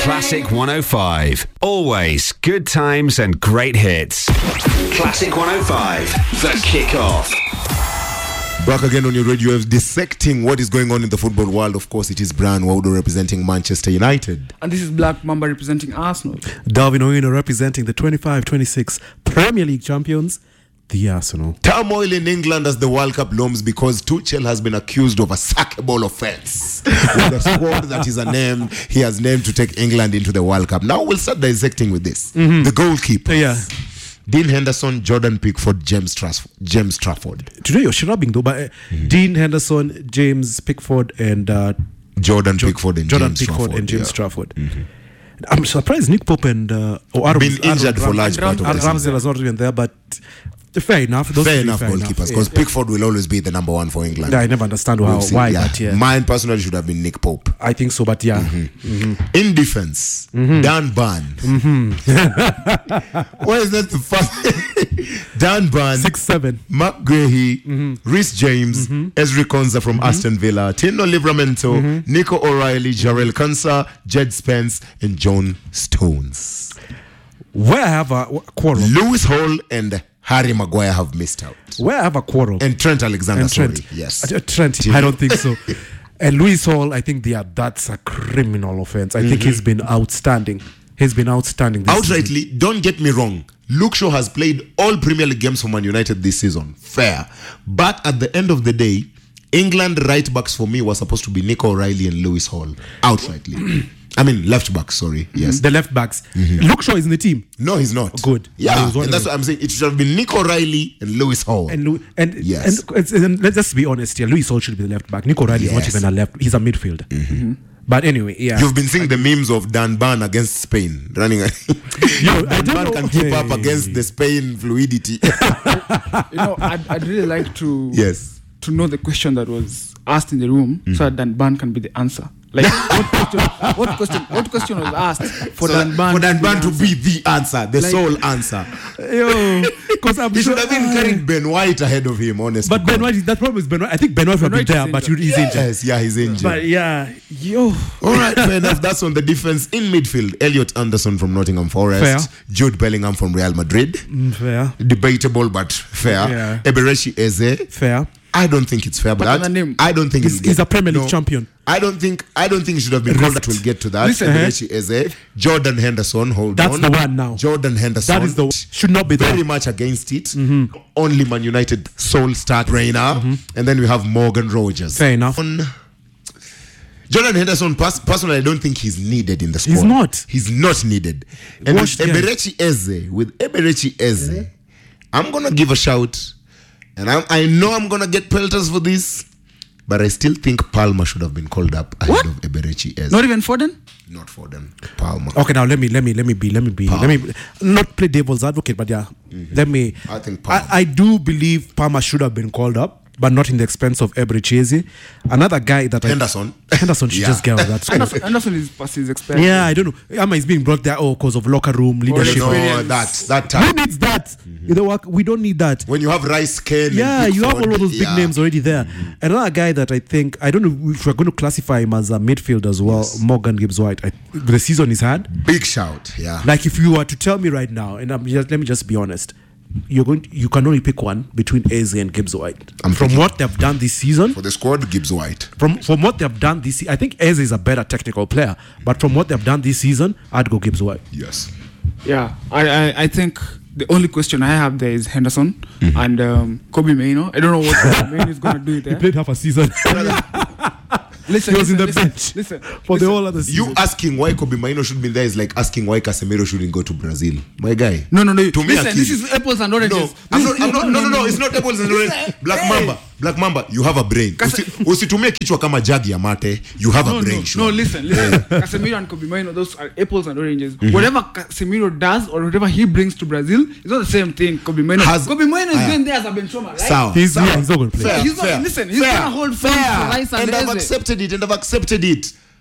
Classic 105. Always good times and great hits. Classic 105. The Kickoff. Back again on your radio waves, dissecting what is going on in the football world. Of course, it is Brian Waudo representing Manchester United. And this is Black Mamba representing Arsenal. Darwin Owino representing the 25-26 Premier League champions, the Arsenal. Turmoil in England as the World Cup looms because Tuchel has been accused of a sackable offence with a squad that is he has named to take England into the World Cup. Now we'll start dissecting with this. The goalkeeper. Yeah. Dean Henderson, Jordan Pickford, James Trafford. Today you're shrubbing though, but Dean Henderson, James Pickford, and Jordan Pickford and James Trafford. Mm-hmm. I'm surprised Nick Pope and been injured for large part of the season. Ramsdale is not even there, but fair enough. Fair enough goalkeepers, because Pickford will always be the number one for England. Yeah, I never understand why. Yeah. But yeah, mine personally should have been Nick Pope. I think so, but yeah. In defense, Dan Burn. Why is that the first? Dan Burn, 6'7", Mark Guehi, Reece James, Ezri Konsa from Aston Villa, Tino Livramento, Nico O'Reilly, Jarrell Konsa, Jed Spence, and John Stones. Where I have a quarrel, Lewis Hall and Harry Maguire have missed out. Where I have a quarrel, and Trent Alexander-Arnold. Yes, Trent. I don't think so. And Lewis Hall, I think that's a criminal offense. I think he's been outstanding. This outrightly season. Don't get me wrong, Luke Shaw has played all Premier League games for Man United this season, fair, but at the end of the day, England right backs for me were supposed to be Nico O'Reilly and Lewis Hall, outrightly. I mean left backs, sorry. Yes, the left backs. Luke Shaw is in the team. No, he's not. Good. Yeah, and that's what I'm saying. It should have been Nico O'Reilly and Lewis Hall. And yes, and let's just be honest here. Lewis Hall should be the left back. Nico O'Reilly is not even a left. He's a midfielder. But anyway, yeah. You've been seeing the memes of Dan Burn against Spain running. Dan Burn can keep up against the Spain fluidity. I'd really like to to know the question that was asked in the room, so that Dan Burn can be the answer. Like what question was asked for Dan Burn to be the answer, the sole answer? Because he should have been carrying Ben White ahead of him, honestly. But Ben White, that problem is Ben White. I think Ben White would have been there, but he's injured. Yes, yeah, he's injured. But yeah, all right, fair enough. That's on the defense. In midfield, Elliot Anderson from Nottingham Forest, Jude Bellingham from Real Madrid. Fair. Debatable, but fair. Yeah. Eberechi Eze. Fair. I don't think it's fair, but I don't think he's a Premier League champion. I don't think he should have been called. That we'll get to that. Eberechi Eze, Jordan Henderson. That's the one now. Jordan Henderson. That is the should not be there. Very much against it. Only Man United sole start trainer, and then we have Morgan Rogers. Fair enough. Jordan Henderson, personally, I don't think he's needed in the squad. He's not needed. And with Eberechi Eze, I'm gonna give a shout. And I know I'm going to get pelters for this, but I still think Palmer should have been called up ahead of Eberechi Eze. Not even Foden? Not Foden. Palmer. Okay, now let me not play devil's advocate, but yeah, I think Palmer. I do believe Palmer should have been called up, but not in the expense of Eberechi Eze. Another guy that Henderson should just get out of that squad. Anderson is past his experience. Yeah, I don't know. Amma is being brought there because of locker room leadership. No, that time. Who needs that? We don't need that. When you have Rice, Kane, yeah, you have all of those big names already there. Another guy that I think, I don't know if we're going to classify him as a midfield as well, Morgan Gibbs-White. The season he's had. Big shout, yeah. Like if you were to tell me right now, and let me just be honest, you can only pick one between Eze and Gibbs-White. From what they've done this season, for the squad, Gibbs-White. From what they've done this season, I think Eze is a better technical player, but from what they've done this season, I'd go Gibbs-White. Yes. Yeah, I think the only question I have there is Henderson and Kobbie Mainoo. I don't know what Kobbie Mainoo is going to do there. He played half a season. Listen, he was in the bench for the whole other season. You asking why Kobbie Mainoo should be there is like asking why Casemiro shouldn't go to Brazil. My guy. No. To listen, me, this is apples and oranges. No, it's not apples and oranges. Black Mamba, you have a brain. Usitumie kichwa kama jagi ya mate. You have a brain. No, listen. Casemiro and Kobbie Mainoo, those are apples and oranges. Whatever Casemiro does or whatever he brings to Brazil, it's not the same thing. Kobbie Mainoo is going there as a benchwarmer, right? Sound. He's not going to play. He's going to hold firm for Rice and I've accepted it.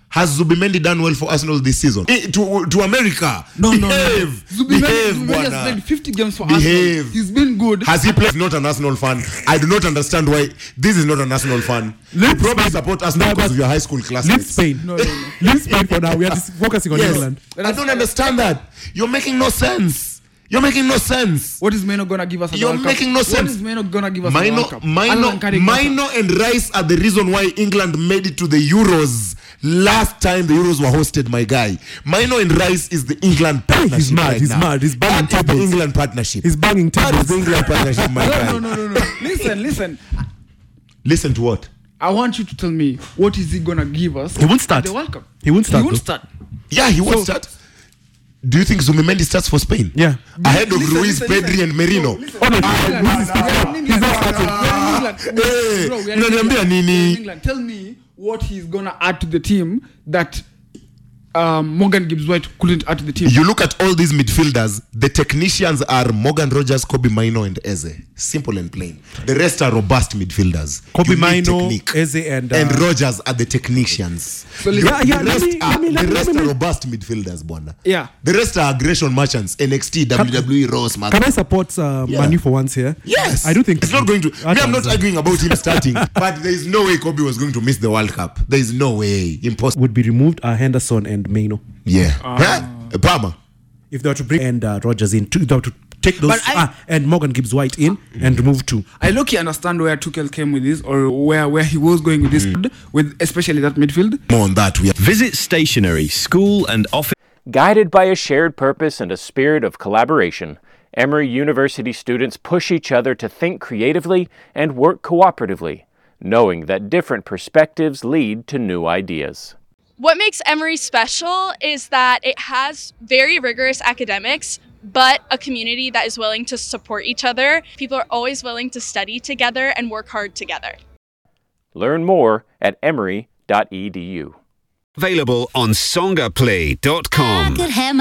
Has Zubimendi done well for Arsenal this season? To America. No. Behave. Zubimendi has played 50 games for Behave. Arsenal. He's been good. Has he played? Not an Arsenal fan. I do not understand why this is not an Arsenal fan. You probably support Arsenal because of your high school classmates. Leave Spain. No. Leave Spain for now. We are just focusing on England. I don't understand that. You're making no sense. What is Maino gonna give us? You're making no sense. What is Maino gonna give us? Maino and Rice are the reason why England made it to the Euros. Last time the Euros were hosted, my guy. Maino and Rice is the England partnership. He's mad. Right He's now. mad. He's banging That is the tables. England partnership. He's banging That is tables. the England partnership, my guy. No. Listen. Listen to what? I want you to tell me what is he gonna give us? He won't start. At the World Cup. He won't start. Yeah, he won't start. Do you think Zubimendi starts for Spain? Yeah. Ahead of Ruiz, Pedri, and Merino. England. Tell me what he's gonna add to the team that Morgan Gibbs-White couldn't add to the team. You look at all these midfielders, the technicians are Morgan Rogers, Kobe Maino, and Eze. Simple and plain. The rest are robust midfielders. Kobe You need Maino, technique. Eze, and Rogers are the technicians. So listen, The rest are robust midfielders, Bwana. Yeah. The rest are aggression merchants. NXT, WWE, Raw, SmackDown. Can I support Manu for once here? Yes. I do think it's not going to. I'm not arguing about him starting, but there is no way Kobe was going to miss the World Cup. There is no way. Impossible. would be removed Henderson and Maino. Yeah. Palmer. If they were to bring and Rogers in, they were to take those and Morgan Gibbs-White in and remove two. I look, understand where Tuchel came with this, or where he was going with this, with especially that midfield. More on that. Visit stationery, school and office. Guided by a shared purpose and a spirit of collaboration, Emory University students push each other to think creatively and work cooperatively, knowing that different perspectives lead to new ideas. What makes Emory special is that it has very rigorous academics, but a community that is willing to support each other. People are always willing to study together and work hard together. Learn more at emory.edu. Available on songaplay.com.